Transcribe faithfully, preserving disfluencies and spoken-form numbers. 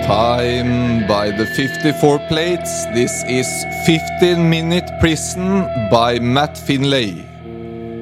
Time by the fifty-four plates. This is fifteen minute Prison by Matt Finlay.